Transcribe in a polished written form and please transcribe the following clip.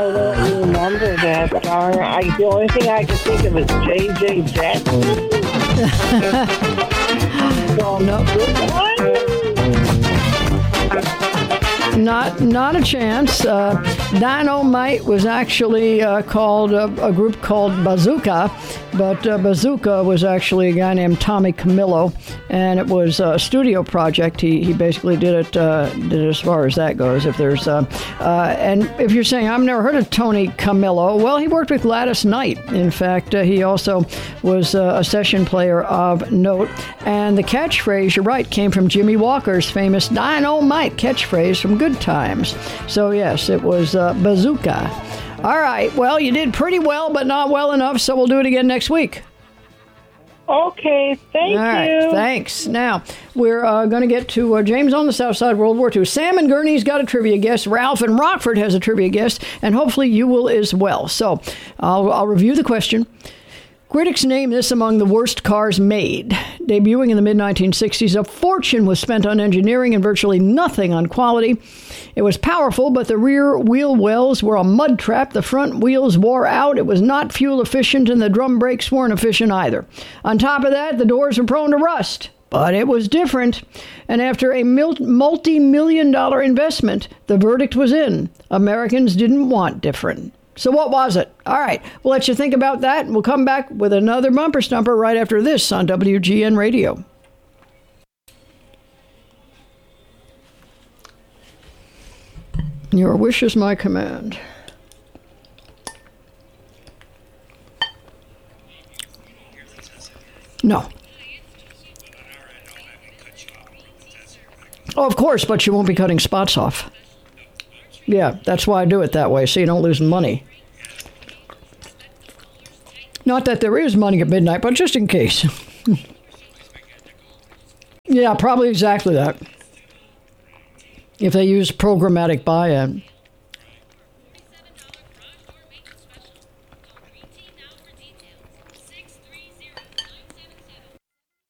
I don't remember that song. The only thing I can think of is J.J. Jackson. No. Not a chance. Dynamite was actually called a group called Bazooka, but Bazooka was actually a guy named Tommy Camillo, and it was a studio project. He basically did it as far as that goes. If there's and if you're saying I've never heard of Tony Camillo, well, he worked with Gladys Knight. In fact, he also was a session player of note. And the catchphrase, you're right, came from Jimmy Walker's famous Dynamite catchphrase from Good Times. So yes, it was Bazooka. All right, well, you did pretty well, but not well enough, so we'll do it again next week. Okay, thank you. All right, thanks. Now, we're going to get to James on the South Side, World War II. Sam and Gurney's got a trivia guest. Ralph in Rockford has a trivia guest, and hopefully you will as well. So I'll review the question. Critics name this among the worst cars made. Debuting in the mid-1960s, a fortune was spent on engineering and virtually nothing on quality. It was powerful, but the rear wheel wells were a mud trap. The front wheels wore out. It was not fuel efficient, and the drum brakes weren't efficient either. On top of that, the doors were prone to rust. But it was different. And after a multi-million-dollar investment, the verdict was in. Americans didn't want different. So what was it? All right, we'll let you think about that, and we'll come back with another bumper stumper right after this on WGN Radio. Your wish is my command. No. Oh, of course, but you won't be cutting spots off. Yeah, that's why I do it that way, so you don't lose money. Not that there is money at midnight, but just in case. Yeah, probably exactly that. If they use programmatic buy-in.